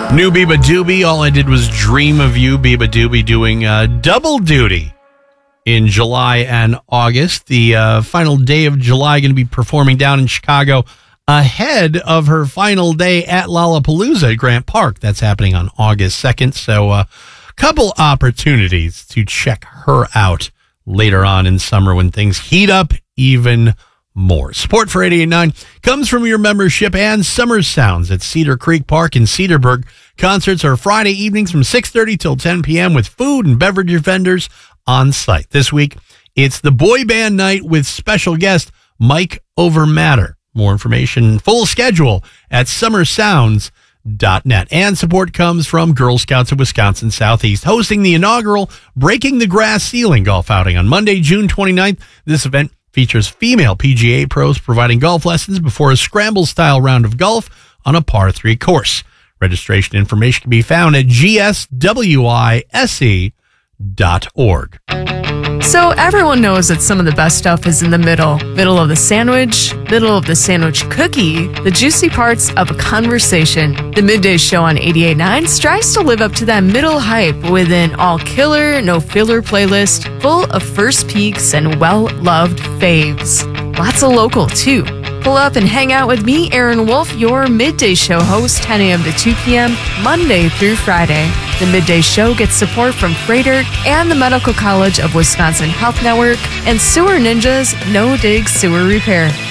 New Biba Doobie. All I did was dream of you. Biba Doobie doing double duty in July and August. The final day of July, going to be performing down in Chicago ahead of her final day at Lollapalooza at Grant Park. That's happening on August 2nd. So a couple opportunities to check her out later on in summer when things heat up even more. Support for 88.9 comes from your membership and Summer Sounds at Cedar Creek Park in Cedarburg. Concerts are Friday evenings from 6:30 till 10 p.m. with food and beverage vendors on site. This week, it's the boy band night with special guest Mike Overmatter. More information, full schedule at summersounds.net. And support comes from Girl Scouts of Wisconsin Southeast, hosting the inaugural Breaking the Grass Ceiling golf outing on Monday, June 29th. This event features female PGA pros providing golf lessons before a scramble-style round of golf on a par 3 course. Registration information can be found at gswise.org. So everyone knows that some of the best stuff is in the middle. Middle of the sandwich, middle of the sandwich cookie, the juicy parts of a conversation. The Midday Show on 88.9 strives to live up to that middle hype with an all-killer, no-filler playlist full of first peeks and well-loved faves. Lots of local, too. Pull up and hang out with me, Aaron Wolf, your Midday Show host, 10 a.m. to 2 p.m., Monday through Friday. The Midday Show gets support from Freighter and the Medical College of Wisconsin Health Network and Sewer Ninjas No Dig Sewer Repair.